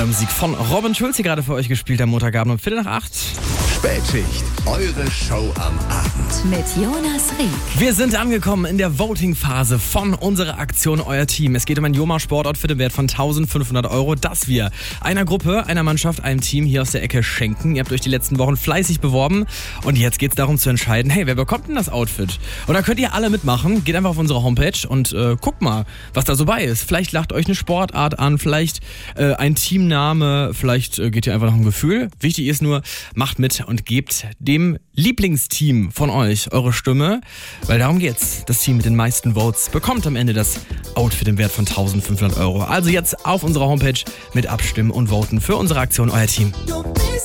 Musik von Robin Schulz hier gerade für euch gespielt am Montagabend um 7:45. Spätschicht, eure Show am Abend. Mit Jonas Rieck. Wir sind angekommen in der Voting-Phase von unserer Aktion Euer Team. Es geht um ein Joma Sportoutfit im Wert von 1.500 €, das wir einer Gruppe, einer Mannschaft, einem Team hier aus der Ecke schenken. Ihr habt euch die letzten Wochen fleißig beworben und jetzt geht es darum zu entscheiden, hey, wer bekommt denn das Outfit? Und da könnt ihr alle mitmachen. Geht einfach auf unsere Homepage und guckt mal, was da so bei ist. Vielleicht lacht euch eine Sportart an, vielleicht ein Teamname, vielleicht geht ihr einfach nach dem Gefühl. Wichtig ist nur, macht mit und gebt dem Lieblingsteam von euch eure Stimme, weil darum geht's. Das Team mit den meisten Votes bekommt am Ende das Outfit im Wert von 1.500 €. Also jetzt auf unserer Homepage mit abstimmen und voten für unsere Aktion Euer Team. Du bist